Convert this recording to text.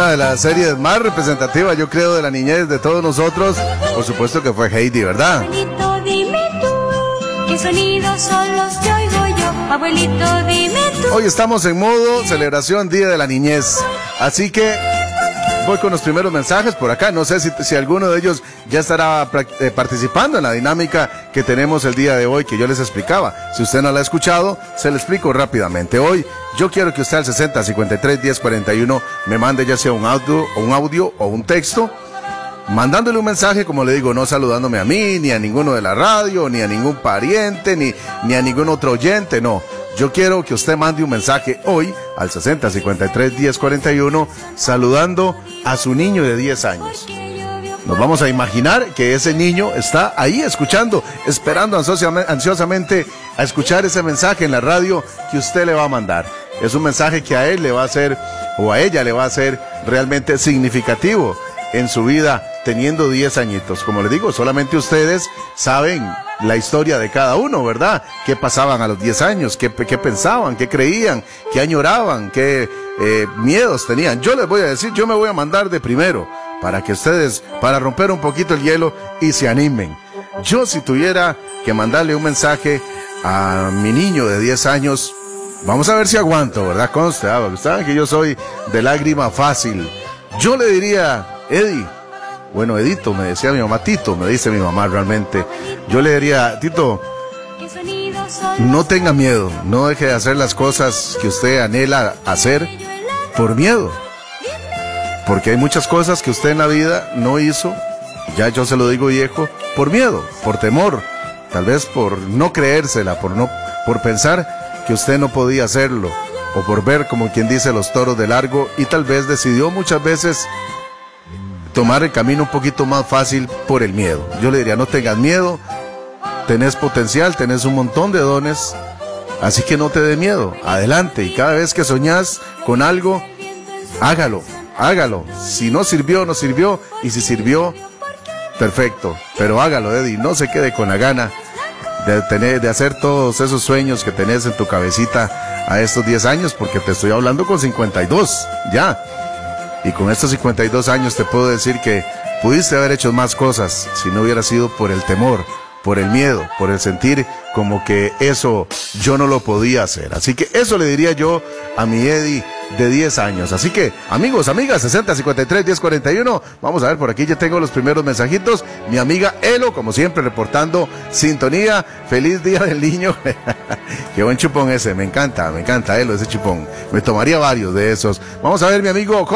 una de las series más representativas, yo creo, de la niñez de todos nosotros. Por supuesto que fue Heidi, ¿verdad? Abuelito, dime tú, ¿qué sonidos son los que oigo yo? Abuelito, dime tú. Hoy estamos en modo celebración Día de la Niñez. Así que voy con los primeros mensajes por acá. No sé si alguno de ellos ya estará participando en la dinámica que tenemos el día de hoy, que yo les explicaba. Si usted no la ha escuchado, se lo explico rápidamente. Hoy yo quiero que usted al 60531041 me mande ya sea un audio o un texto, mandándole un mensaje, como le digo, no saludándome a mí, ni a ninguno de la radio, ni a ningún pariente, ni a ningún otro oyente, no. Yo quiero que usted mande un mensaje hoy al 60531041 saludando a su niño de 10 años. Nos vamos a imaginar que ese niño está ahí escuchando, esperando ansiosamente a escuchar ese mensaje en la radio que usted le va a mandar. Es un mensaje que a él le va a hacer, o a ella le va a ser realmente significativo en su vida, teniendo 10 añitos. Como les digo, solamente ustedes saben la historia de cada uno, ¿verdad? ¿Qué pasaban a los 10 años? ¿Qué pensaban? ¿Qué creían? ¿Qué añoraban? ¿Qué miedos tenían? Yo les voy a decir, yo me voy a mandar de primero, para que ustedes, para romper un poquito el hielo y se animen. Yo, si tuviera que mandarle un mensaje a mi niño de 10 años, vamos a ver si aguanto, ¿verdad? Conste, saben que yo soy de lágrima fácil. Yo le diría, Eddie, bueno, Edito, me decía mi mamá, Tito, me dice mi mamá realmente. Yo le diría, Tito, no tenga miedo, no deje de hacer las cosas que usted anhela hacer por miedo. Porque hay muchas cosas que usted en la vida no hizo, ya yo se lo digo viejo, por miedo, por temor, tal vez por no creérsela, por pensar que usted no podía hacerlo, o por ver, como quien dice, los toros de largo, y tal vez decidió muchas veces tomar el camino un poquito más fácil por el miedo. Yo le diría, no tengas miedo, tenés potencial, tenés un montón de dones, así que no te dé miedo, adelante, y cada vez que soñás con algo, hágalo. Si no sirvió, no sirvió, y si sirvió, perfecto, pero hágalo, Eddie, no se quede con la gana de hacer todos esos sueños que tenés en tu cabecita a estos 10 años, porque te estoy hablando con 52, ya. Y con estos 52 años te puedo decir que pudiste haber hecho más cosas si no hubiera sido por el temor, por el miedo, por el sentir como que eso yo no lo podía hacer. Así que eso le diría yo a mi Eddie de 10 años. Así que, amigos, amigas, 60531041, vamos a ver, por aquí ya tengo los primeros mensajitos. Mi amiga Elo, como siempre, reportando sintonía. Feliz Día del Niño. Qué buen chupón ese, me encanta Elo, ese chupón. Me tomaría varios de esos. Vamos a ver, mi amigo